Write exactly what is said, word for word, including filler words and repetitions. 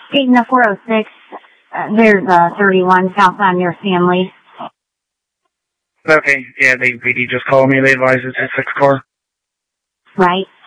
Eight in the four oh six. Uh, there's uh, thirty-one southbound near Family. Okay, yeah, they, they just called me. They advised it's a six car. Right.